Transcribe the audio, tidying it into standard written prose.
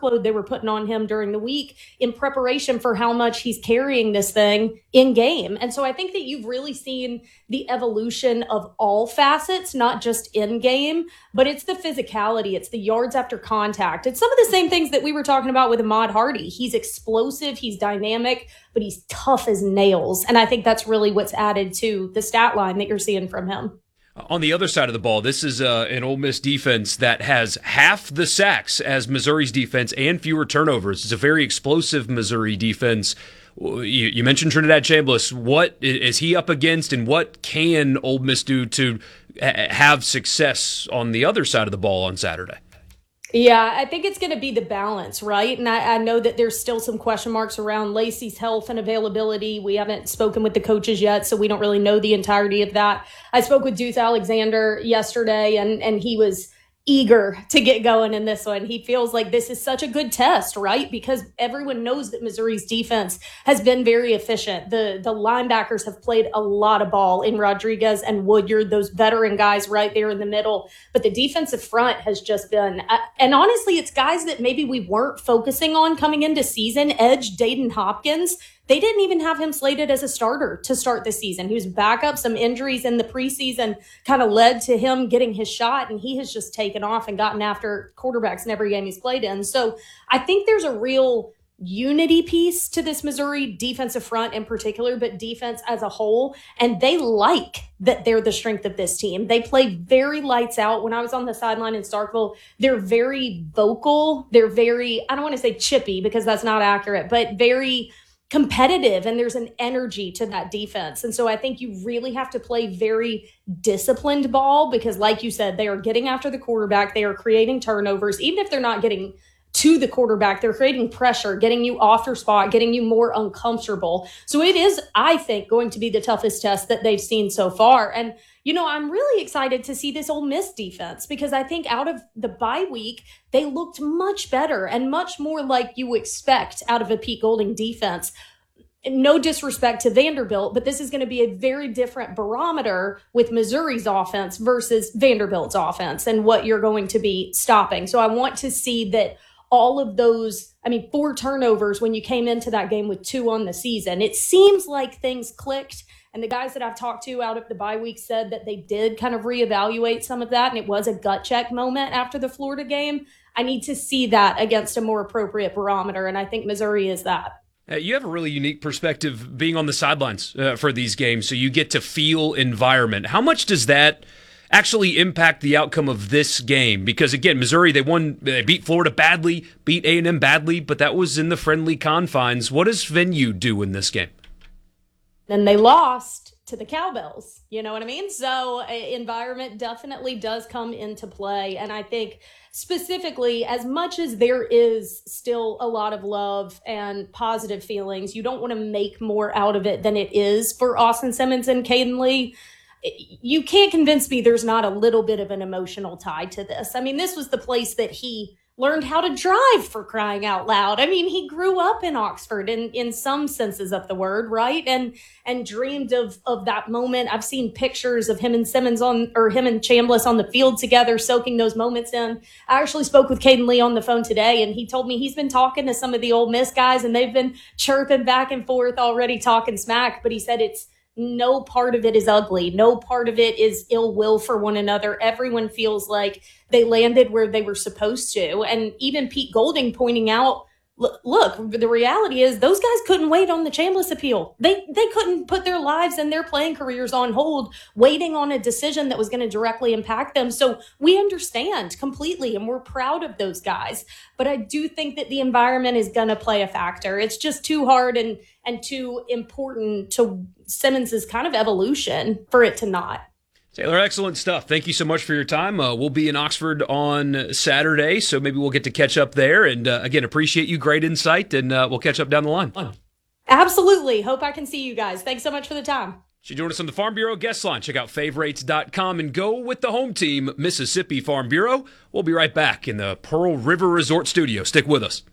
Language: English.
workload they were putting on him during the week in preparation for how much he's carrying this thing in game. And so I think that you've really seen the evolution of all facets, not just in game, but it's the physicality. It's the yards after contact. It's some of the same things that we were talking about with Ahmad Hardy. He's explosive. He's dynamic, but he's tough as nails. And I think that's really what's added to the stat line that you're seeing from him. On the other side of the ball, this is an Ole Miss defense that has half the sacks as Missouri's defense and fewer turnovers. It's a very explosive Missouri defense. You mentioned Trinidad Chambliss. What is he up against, and what can Ole Miss do to have success on the other side of the ball on Saturday? Yeah, I think it's going to be the balance, right? And I know that there's still some question marks around Lacey's health and availability. We haven't spoken with the coaches yet, so we don't really know the entirety of that. I spoke with Deuce Alexander yesterday, and he was eager to get going in this one. He feels like this is such a good test, right? Because everyone knows that Missouri's defense has been very efficient. The linebackers have played a lot of ball in Rodriguez and Woodyard, those veteran guys right there in the middle. But the defensive front has just been, and honestly, it's guys that maybe we weren't focusing on coming into season. Edge Dayton Hopkins, they didn't even have him slated as a starter to start the season. He was back up. Some injuries in the preseason kind of led to him getting his shot, and he has just taken off and gotten after quarterbacks in every game he's played in. So I think there's a real unity piece to this Missouri defensive front in particular, but defense as a whole. And they like that they're the strength of this team. They play very lights out. When I was on the sideline in Starkville, they're very vocal. They're very, I don't want to say chippy because that's not accurate, but very competitive, and there's an energy to that defense. And so I think you really have to play very disciplined ball because, like you said, they are getting after the quarterback. They are creating turnovers. Even if they're not getting to the quarterback, they're creating pressure, getting you off your spot, getting you more uncomfortable. So it is, I think, going to be the toughest test that they've seen so far. And, you know, I'm really excited to see this Ole Miss defense because I think out of the bye week, they looked much better and much more like you expect out of a Pete Golding defense. No disrespect to Vanderbilt, but this is going to be a very different barometer with Missouri's offense versus Vanderbilt's offense and what you're going to be stopping. So I want to see that all of those, 4 turnovers when you came into that game with 2 on the season. It seems like things clicked. And the guys that I've talked to out of the bye week said that they did kind of reevaluate some of that. And it was a gut check moment after the Florida game. I need to see that against a more appropriate barometer. And I think Missouri is that. You have a really unique perspective being on the sidelines for these games. So you get to feel environment. How much does that actually impact the outcome of this game? Because again, Missouri, they beat Florida badly, beat A&M badly, but that was in the friendly confines. What does venue do in this game? Then they lost to the Cowbells. You know what I mean? So environment definitely does come into play. And I think specifically, as much as there is still a lot of love and positive feelings, you don't want to make more out of it than it is for Austin Simmons and Caden Lee. You can't convince me there's not a little bit of an emotional tie to this. This was the place that he learned how to drive, for crying out loud. He grew up in Oxford in some senses of the word, right? And dreamed of that moment. I've seen pictures of him and him and Chambliss on the field together, soaking those moments in. I actually spoke with Caden Lee on the phone today, and he told me he's been talking to some of the Ole Miss guys, and they've been chirping back and forth already, talking smack. But he said no part of it is ugly. No part of it is ill will for one another. Everyone feels like they landed where they were supposed to. And even Pete Golding pointing out, look, the reality is those guys couldn't wait on the Chambliss appeal. They couldn't put their lives and their playing careers on hold, waiting on a decision that was going to directly impact them. So we understand completely, and we're proud of those guys. But I do think that the environment is going to play a factor. It's just too hard and too important to Simmons's kind of evolution for it to not. Taylor, excellent stuff. Thank you so much for your time. We'll be in Oxford on Saturday, so maybe we'll get to catch up there. And again, appreciate you. Great insight, and we'll catch up down the line. Absolutely. Hope I can see you guys. Thanks so much for the time. She joined us on the Farm Bureau guest line. Check out favorites.com and go with the home team, Mississippi Farm Bureau. We'll be right back in the Pearl River Resort Studio. Stick with us.